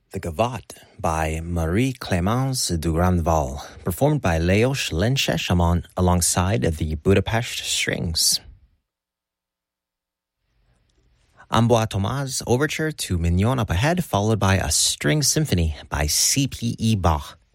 The Gavotte by Marie-Clémence du Grandval, performed by Leos Lenche alongside the Budapest Strings. Ambroise Thomas' overture to Mignon Up Ahead, followed by a string symphony by C.P.E. Bach.